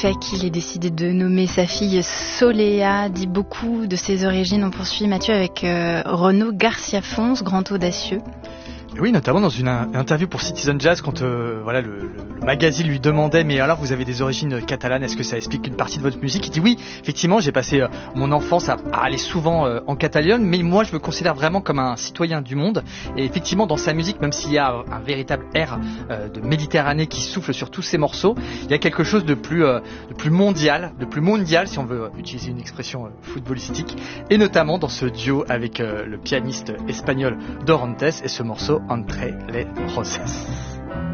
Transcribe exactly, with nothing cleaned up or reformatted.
fait qu'il ait décidé de nommer sa fille Soléa dit beaucoup de ses origines. On poursuit Mathieu avec euh, Renaud Garcia Fons, grand audacieux. Oui, notamment dans une interview pour Citizen Jazz, quand euh, voilà, le, le, le magazine lui demandait « Mais alors, vous avez des origines catalanes, est-ce que ça explique une partie de votre musique ?» Il dit « Oui, effectivement, j'ai passé euh, mon enfance à, à aller souvent euh, en Catalogne, mais moi, je me considère vraiment comme un citoyen du monde. » Et effectivement, dans sa musique, même s'il y a un véritable air euh, de Méditerranée qui souffle sur tous ses morceaux, il y a quelque chose de plus, euh, de plus mondial, de plus mondial, si on veut utiliser une expression euh, footballistique, et notamment dans ce duo avec euh, le pianiste espagnol Dorantes et ce morceau Entre les Roses.